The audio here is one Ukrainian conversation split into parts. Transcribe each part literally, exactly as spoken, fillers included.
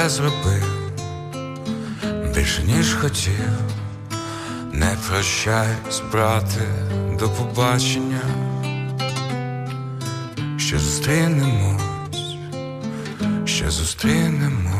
я зробив більше, ніж хотів. Не прощайся, брате, до побачення. Ще зустрінемось, ще зустрінемось.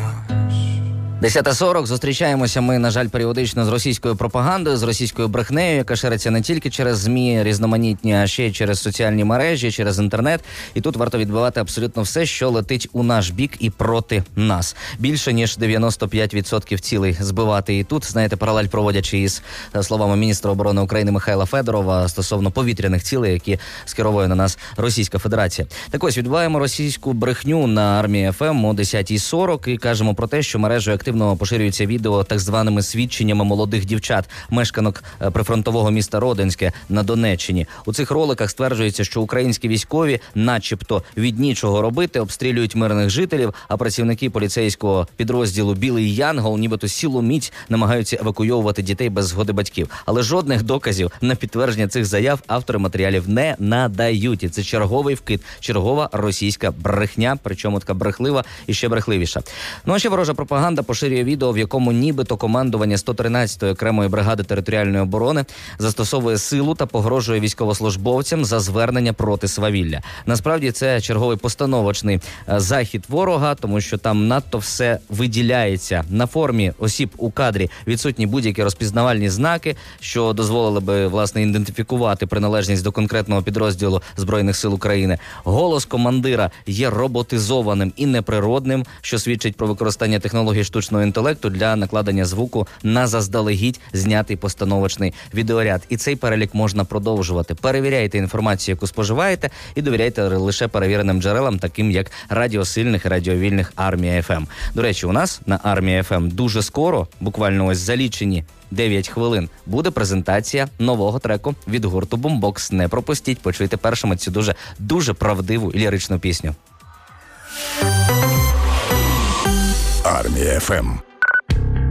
десята сорок. Зустрічаємося ми, на жаль, періодично з російською пропагандою, з російською брехнею, яка шириться не тільки через ЗМІ різноманітні, а ще й через соціальні мережі, через інтернет. І тут варто відбивати абсолютно все, що летить у наш бік і проти нас. Більше, ніж дев'яносто п'ять відсотків цілей збивати і тут. Знаєте, паралель проводячи із словами міністра оборони України Михайла Федорова стосовно повітряних цілей, які скеровує на нас Російська Федерація. Так ось, відбиваємо російську брехню на Армії ФМ о десята сорок і кажемо про те, що мережею активно поширюється відео так званими свідченнями молодих дівчат, мешканок прифронтового міста Родинське на Донеччині. У цих роликах стверджується, що українські військові, начебто від нічого робити, обстрілюють мирних жителів, а працівники поліцейського підрозділу «Білий Янгол» нібито силоміць намагаються евакуйовувати дітей без згоди батьків. Але жодних доказів на підтвердження цих заяв автори матеріалів не надають. І це черговий вкид, чергова російська брехня, причому така брехлива і ще брехливіша. Ну а ще ворожа пропаганда поширює відео, в якому нібито командування сто тринадцятої окремої бригади територіальної оборони застосовує силу та погрожує військовослужбовцям за звернення проти свавілля. Насправді це черговий постановочний захід ворога, тому що там надто все виділяється. На формі осіб у кадрі відсутні будь-які розпізнавальні знаки, що дозволили би, власне, ідентифікувати приналежність до конкретного підрозділу Збройних сил України. Голос командира є роботизованим і неприродним, що свідчить про використання технологій штучного інтелекту для накладення звуку на заздалегідь знятий постановочний відеоряд. І цей перелік можна продовжувати. Перевіряйте інформацію, яку споживаєте, і довіряйте лише перевіреним джерелам, таким як радіосильних і радіовільних Армія ФМ. До речі, у нас на Армія ФМ дуже скоро, буквально ось за лічені дев'ять хвилин, буде презентація нового треку від гурту Бумбокс. Не пропустіть, почуйте першими цю дуже, дуже правдиву і ліричну пісню. Армія ФМ.